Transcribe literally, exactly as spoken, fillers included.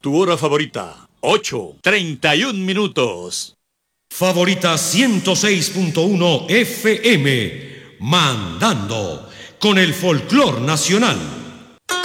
Tu hora favorita, ocho, treinta y un minutos. Favorita ciento seis punto uno F M, mandando con el folclor nacional.